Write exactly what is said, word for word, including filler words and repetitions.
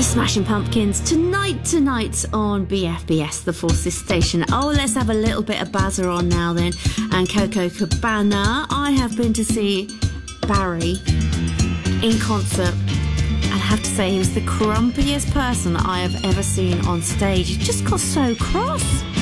Smashing Pumpkins tonight, tonight on B F B S, the Forces Station. Oh, let's have a little bit of Bazza on now then. And Coco Cabana. I have been to see Barry in concert. I have to say he was the crumpiest person I have ever seen on stage. He just got so cross.